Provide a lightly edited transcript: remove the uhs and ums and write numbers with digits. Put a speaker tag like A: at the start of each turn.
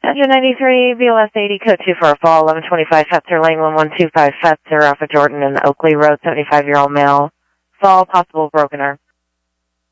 A: Engine 93, BLS 80, code 2 for a fall, 1125 Fetzer Lane, 1125 Fetzer off of Jordan and Oakley Road, 75-year-old male. Fall, possible broken arm.